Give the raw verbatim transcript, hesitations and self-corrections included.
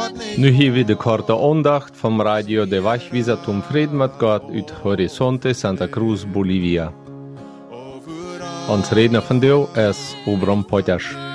Nu hier weer de korte aandacht van Radio de Wachwieser Tom Frieden met Gott uit Horizonte Santa Cruz, Bolivia. Ons redner van deel is Obram Potters.